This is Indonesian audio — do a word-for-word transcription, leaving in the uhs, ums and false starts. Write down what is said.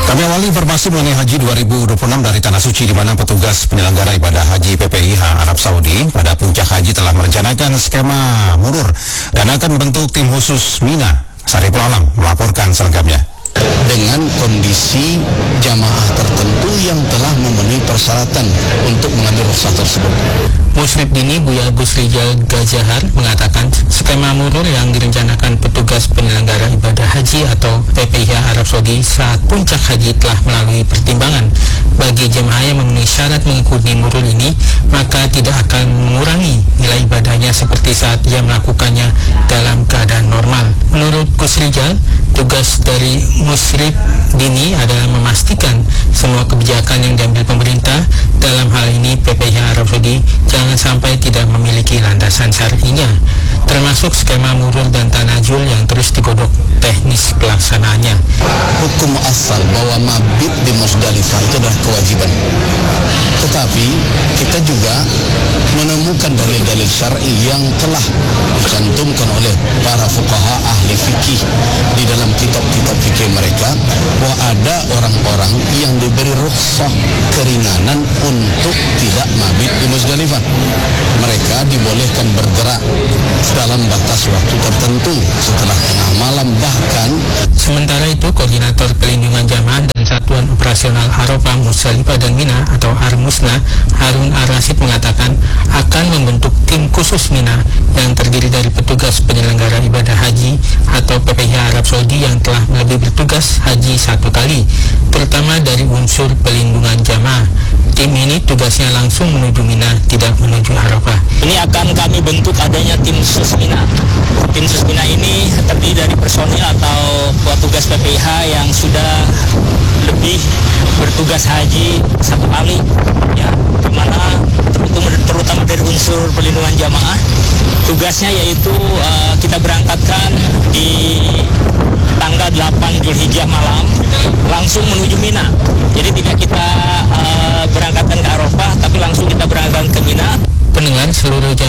Kami awali informasi mengenai Haji dua ribu dua puluh enam dari Tanah Suci, di mana petugas penyelenggara ibadah haji P P I H Arab Saudi pada puncak haji telah merencanakan skema murur dan akan membentuk tim khusus Mina. Saripul Alam melaporkan selengkapnya. Dengan kondisi jamaah tertentu yang telah memenuhi persyaratan untuk mengambil rukhsah tersebut. Musnib Dini Buya Gus Rijal Gajahar mengatakan skema murur yang direncanakan petugas penyelenggara ibadah haji atau P P I H Arab Saudi saat puncak haji telah melalui pertimbangan. Bagi jemaah yang memenuhi syarat mengikuti murur ini, maka tidak akan mengurangi nilai ibadahnya seperti saat ia melakukannya dalam keadaan normal. Menurut Gus Rijal, tugas dari Musnib Dini adalah memastikan semua kebijakan yang diambil pemerintah, dalam hal ini P P I H Arab Saudi, jangan sampai tidak memiliki landasan syar'inya, termasuk skema murur dan tanajul yang terus digodok teknis pelaksanaannya. Hukum asal bahwa mabit di Musdalifah itu adalah kewajiban. Tetapi kita juga menemukan dalil-dalil syar'i yang telah dicantumkan oleh para fuqaha ahli fikih di dalam kitab-kitab fikih mereka, bahwa ada orang-orang yang diberi rukhsah keringanan untuk tidak mabit di Musdalifah. Mereka dibolehkan bergerak dalam batas waktu tertentu setelah tengah malam bahkan. Sementara itu, Koordinator Pelindungan Jamaah dan Satuan Operasional Arafah, Musdalifah dan Mina atau Armusna, Harun Ar-Rasyid mengatakan akan membentuk tim khusus Mina yang terdiri dari petugas penyelenggara ibadah haji atau P P I H Arab Saudi yang telah lebih bertugas haji satu kali, terutama dari unsur pelindungan jamaah. Tim ini tugasnya langsung menuju Mina, tidak menuju Arafah. Ini akan kami bentuk adanya tim khusus Mina. Tim khusus Mina ini terdiri dari personil atau petugas P P I H yang sudah lebih bertugas haji satu kali, ya, dimana terutama dari unsur pelindungan jamaah. Tugasnya yaitu uh, kita berangkatkan di tanggal delapan Zulhijjah malam langsung menuju Mina. Jadi tidak kita uh, berangkatkan ke Arafah, tapi langsung kita berangkatkan ke Mina. Pendengar, seluruh jamaah